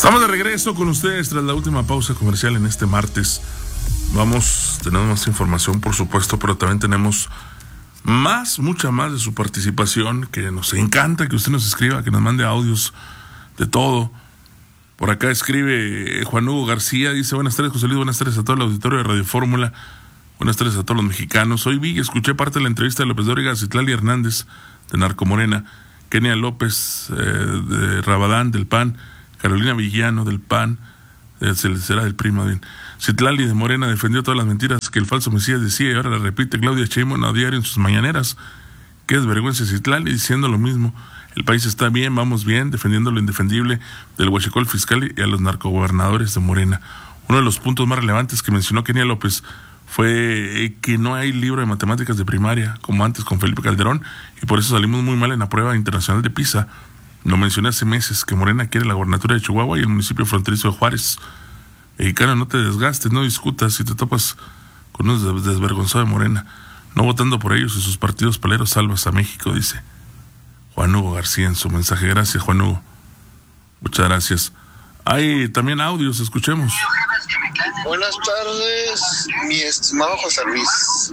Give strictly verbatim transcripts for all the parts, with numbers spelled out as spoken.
Estamos de regreso con ustedes tras la última pausa comercial en este martes. Vamos, tenemos más información, por supuesto, pero también tenemos más, mucha más de su participación, que nos encanta que usted nos escriba, que nos mande audios de todo. Por acá escribe Juan Hugo García, dice: buenas tardes, José Luis, buenas tardes a todo el auditorio de Radio Fórmula, buenas tardes a todos los mexicanos. Hoy vi y escuché parte de la entrevista de López Dóriga a Citlali Hernández, de Narcomorena, Kenia López, eh, de Rabadán, del P A N, Carolina Villano, del P A N, eh, será del P R I más bien. Citlali de Morena defendió todas las mentiras que el falso Mesías decía y ahora la repite Claudia Sheinbaum a diario en sus mañaneras. Qué desvergüenza Citlali diciendo lo mismo. El país está bien, vamos bien, defendiendo lo indefendible del huachicol fiscal y a los narcogobernadores de Morena. Uno de los puntos más relevantes que mencionó Kenia López fue que no hay libro de matemáticas de primaria, como antes con Felipe Calderón, y por eso salimos muy mal en la prueba internacional de PISA. Lo mencioné hace meses, que Morena quiere la gobernatura de Chihuahua y el municipio fronterizo de Juárez. Mexicano, no te desgastes, no discutas si te topas con un desvergonzado de Morena. No votando por ellos y sus partidos paleros salvas a México, dice Juan Hugo García en su mensaje. Gracias, Juan Hugo. Muchas gracias. Hay también audios, escuchemos. Buenas tardes, mi estimado José Luis.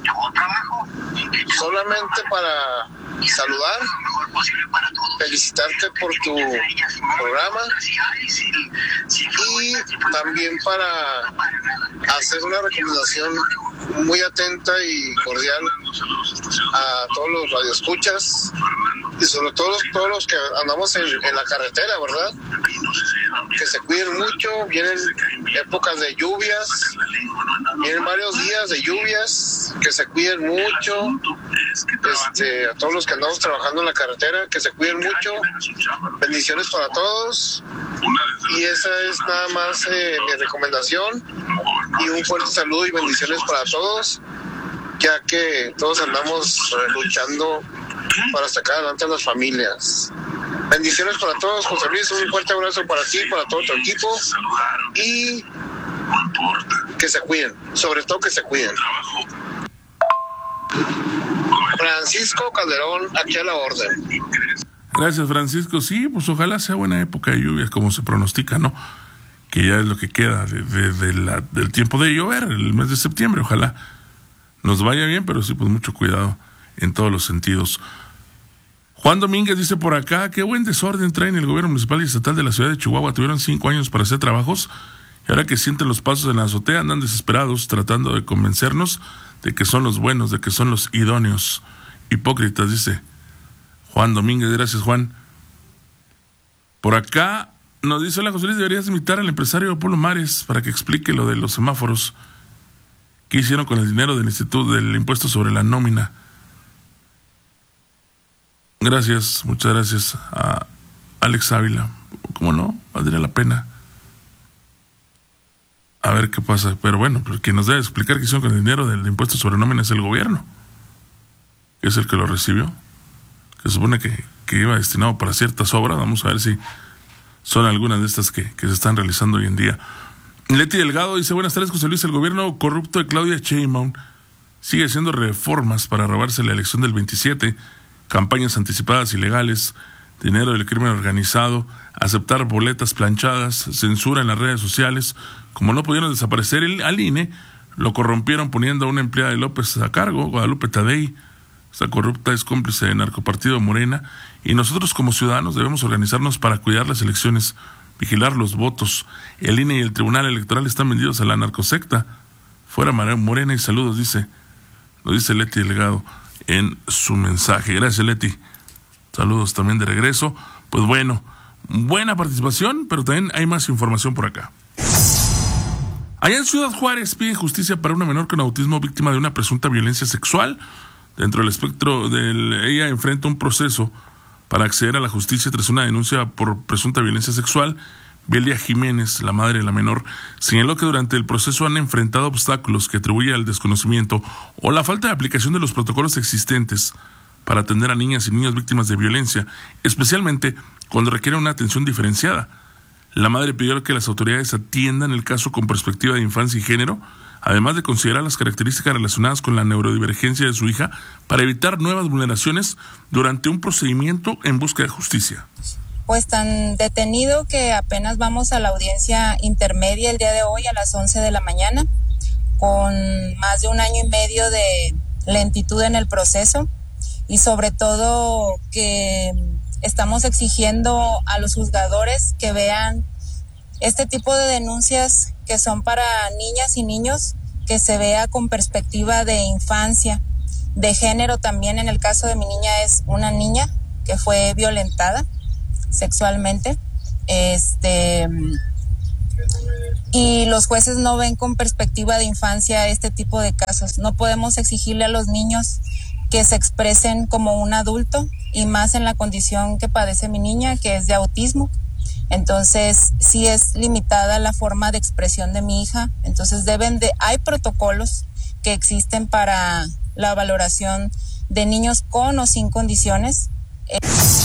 Solamente para saludar, felicitarte por tu programa y también para hacer una recomendación muy atenta y cordial a todos los radioescuchas y sobre todo los, todos los que andamos en, en la carretera, ¿verdad? Que se cuiden mucho, vienen épocas de lluvias, vienen varios días de lluvias, que se cuiden mucho, este, a todos los que andamos trabajando en la carretera, que se cuiden mucho, bendiciones para todos, y esa es nada más eh, mi recomendación, y un fuerte saludo y bendiciones para todos, ya que todos andamos eh, luchando para sacar adelante a las familias. Bendiciones para todos, José Luis, un fuerte abrazo para ti, para todo tu equipo, y que se cuiden, sobre todo que se cuiden. Francisco Calderón, aquí a la orden. Gracias, Francisco. Sí, pues ojalá sea buena época de lluvias, como se pronostica, ¿no? Que ya es lo que queda de, de, de la, del tiempo de llover, el mes de septiembre. Ojalá nos vaya bien, pero sí, pues mucho cuidado en todos los sentidos. Juan Domínguez dice por acá: qué buen desorden traen el gobierno municipal y estatal de la ciudad de Chihuahua. Tuvieron cinco años para hacer trabajos y ahora que sienten los pasos en la azotea andan desesperados tratando de convencernos de que son los buenos, de que son los idóneos. Hipócritas, dice Juan Domínguez. Gracias, Juan. Por acá nos dice: hola, José Luis, deberías invitar al empresario Polo Mares para que explique lo de los semáforos. ¿Qué hicieron con el dinero del instituto del impuesto sobre la nómina? Gracias, muchas gracias a Alex Ávila. ¿Cómo no? Valdría la pena. A ver qué pasa. Pero bueno, pues quien nos debe explicar qué hicieron con el dinero del impuesto sobre nómina es el gobierno, que es el que lo recibió, que se supone que, que iba destinado para ciertas obras. Vamos a ver si son algunas de estas que, que se están realizando hoy en día. Leti Delgado dice: buenas tardes, José Luis. El gobierno corrupto de Claudia Sheinbaum sigue haciendo reformas para robarse la elección del veintisiete, campañas anticipadas ilegales, dinero del crimen organizado, aceptar boletas planchadas, censura en las redes sociales. Como no pudieron desaparecer el, al I N E, lo corrompieron poniendo a una empleada de López a cargo, Guadalupe Tadei. Esta corrupta es cómplice del narcopartido Morena, y nosotros como ciudadanos debemos organizarnos para cuidar las elecciones, vigilar los votos. El I N E y el Tribunal Electoral están vendidos a la narcosecta. Fuera Morena y saludos, dice, lo dice Leti Delgado en su mensaje. Gracias, Leti. Saludos también de regreso. Pues bueno, buena participación, pero también hay más información por acá. Allá en Ciudad Juárez piden justicia para una menor con autismo víctima de una presunta violencia sexual. Dentro del espectro del ella enfrenta un proceso para acceder a la justicia tras una denuncia por presunta violencia sexual. Belia Jiménez, la madre de la menor, señaló que durante el proceso han enfrentado obstáculos que atribuye al desconocimiento o la falta de aplicación de los protocolos existentes para atender a niñas y niños víctimas de violencia, especialmente cuando requieren una atención diferenciada. La madre pidió que las autoridades atiendan el caso con perspectiva de infancia y género, además de considerar las características relacionadas con la neurodivergencia de su hija para evitar nuevas vulneraciones durante un procedimiento en busca de justicia. pues tan detenido que apenas vamos a la audiencia intermedia el día de hoy a las once de la mañana, con más de un año y medio de lentitud en el proceso, y sobre todo que estamos exigiendo a los juzgadores que vean este tipo de denuncias que son para niñas y niños, que se vea con perspectiva de infancia, de género también. En el caso de mi niña es una niña que fue violentada sexualmente, este, y los jueces no ven con perspectiva de infancia este tipo de casos. No podemos exigirle a los niños que se expresen como un adulto, y más en la condición que padece mi niña, que es de autismo. Entonces, sí es limitada la forma de expresión de mi hija. Entonces, deben de, hay protocolos que existen para la valoración de niños con o sin condiciones. Eh...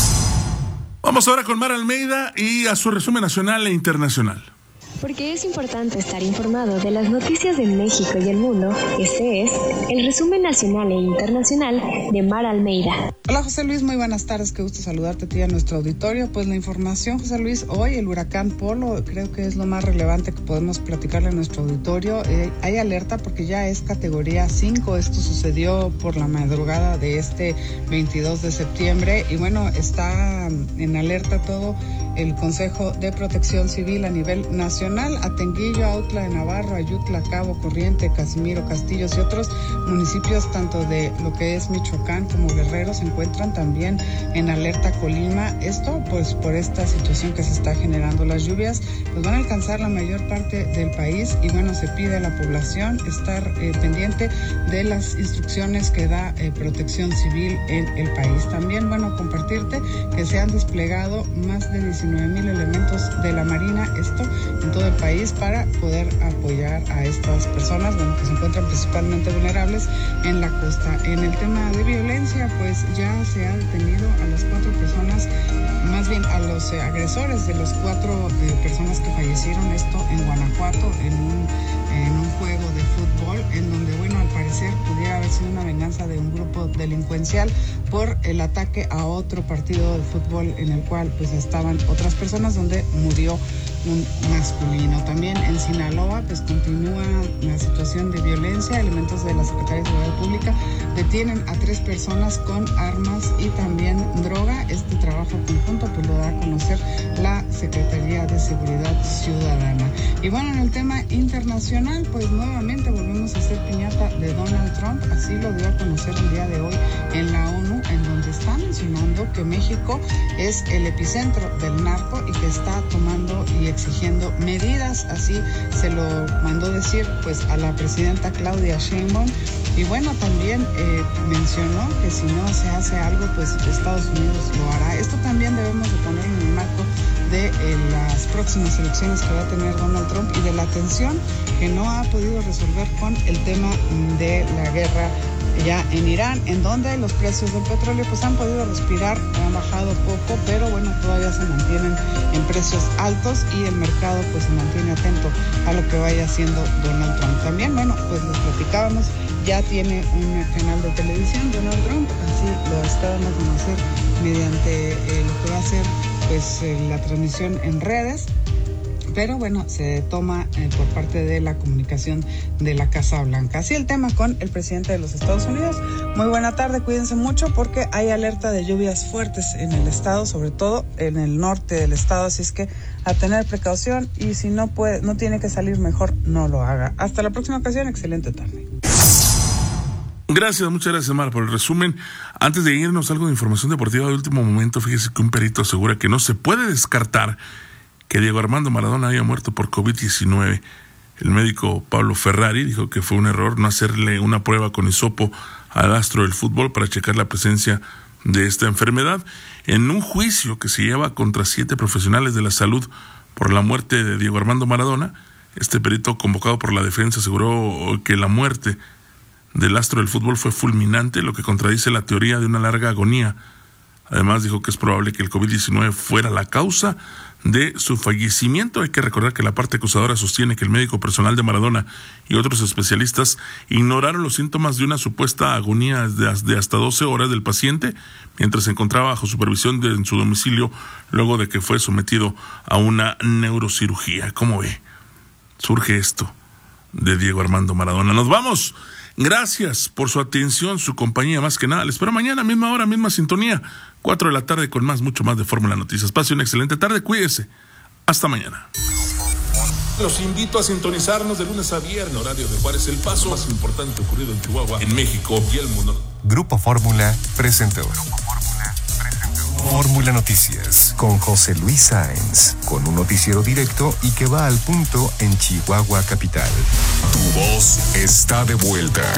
Vamos ahora con Mara Almeida y a su resumen nacional e internacional. Porque es importante estar informado de las noticias de México y el mundo, este es el resumen nacional e internacional de Mara Almeida. Hola José Luis, muy buenas tardes, qué gusto saludarte a ti y a nuestro auditorio. Pues la información, José Luis, hoy el huracán Polo creo que es lo más relevante que podemos platicarle a nuestro auditorio. Eh, hay alerta porque ya es categoría cinco, esto sucedió por la madrugada de este veintidós de septiembre, y bueno, está en alerta todo el Consejo de Protección Civil a nivel nacional. Atenguillo, Autla de Navarro, Ayutla, Cabo, Corriente, Casimiro, Castillos y otros municipios tanto de lo que es Michoacán como Guerrero se encuentran también en alerta Colima. Esto pues por esta situación que se está generando. Las lluvias pues van a alcanzar la mayor parte del país, y bueno, se pide a la población estar eh, pendiente de las instrucciones que da eh, Protección Civil en el país. También, bueno, compartirte que se han desplegado más de diecinueve mil elementos de la Marina, esto en todo el país, para poder apoyar a estas personas, bueno, que se encuentran principalmente vulnerables en la costa. En el tema de violencia, pues ya se ha detenido a las cuatro personas, más bien a los eh, agresores de los cuatro eh, personas que fallecieron, esto en Guanajuato, en un, en un juego de fútbol, en donde, bueno, al parecer pudiera haber sido una venganza de un grupo delincuencial por el ataque a otro partido de fútbol en el cual pues estaban otras personas, donde murió un masculino. También en Sinaloa pues continúa la situación de violencia. Elementos de la Secretaría de Seguridad Pública detienen a tres personas con armas y también droga. Este trabajo conjunto pues lo da a conocer la Secretaría de Seguridad Ciudadana. Y bueno, en el tema internacional, pues nuevamente volvemos a hacer piñata de Donald Trump. Así lo dio a conocer el día de hoy en la ONU, en donde está mencionando que México es el epicentro del narco y que está tomando y exigiendo medidas. Así se lo mandó decir pues a la presidenta Claudia Sheinbaum. Y bueno, también eh, mencionó que si no se hace algo, pues Estados Unidos lo hará. Esto también debemos de poner en el marco de eh, las próximas elecciones que va a tener Donald Trump y de la tensión que no ha podido resolver con el tema de la guerra ya en Irán, en donde los precios del petróleo pues han podido respirar, han bajado poco, pero bueno, todavía se mantienen en precios altos, y el mercado pues se mantiene atento a lo que vaya haciendo Donald Trump. También, bueno, pues les platicábamos, ya tiene un canal de televisión Donald Trump, así lo está dando a conocer mediante eh, lo que va a ser pues eh, la transmisión en redes. Pero bueno, se toma eh, por parte de la comunicación de la Casa Blanca. Así el tema con el presidente de los Estados Unidos. Muy buena tarde, cuídense mucho porque hay alerta de lluvias fuertes en el estado, sobre todo en el norte del estado, así es que a tener precaución, y si no puede, no tiene que salir, mejor no lo haga. Hasta la próxima ocasión, excelente tarde. Gracias, muchas gracias, Mar, por el resumen. Antes de irnos, algo de información deportiva de último momento. Fíjese que un perito asegura que no se puede descartar que Diego Armando Maradona haya muerto por covid diecinueve. El médico Pablo Ferrari dijo que fue un error no hacerle una prueba con hisopo al astro del fútbol para checar la presencia de esta enfermedad. En un juicio que se lleva contra siete profesionales de la salud por la muerte de Diego Armando Maradona, este perito convocado por la defensa aseguró que la muerte del astro del fútbol fue fulminante, lo que contradice la teoría de una larga agonía Además dijo que es probable que el covid diecinueve fuera la causa de su fallecimiento. Hay que recordar que la parte acusadora sostiene que el médico personal de Maradona y otros especialistas ignoraron los síntomas de una supuesta agonía de hasta doce horas del paciente mientras se encontraba bajo supervisión de, en su domicilio luego de que fue sometido a una neurocirugía. ¿Cómo ve? Surge esto de Diego Armando Maradona. Nos vamos. Gracias por su atención, su compañía, más que nada. Les espero mañana, misma hora, misma sintonía, cuatro de la tarde con más, mucho más de Fórmula Noticias. Pase una excelente tarde, cuídese. Hasta mañana. Los invito a sintonizarnos de lunes a viernes, horario de Juárez, El Paso, más importante ocurrido en Chihuahua, en México y el mundo. Grupo Fórmula presentó Fórmula Noticias con José Luis Sáenz, con un noticiero directo y que va al punto en Chihuahua capital. Tu voz está de vuelta.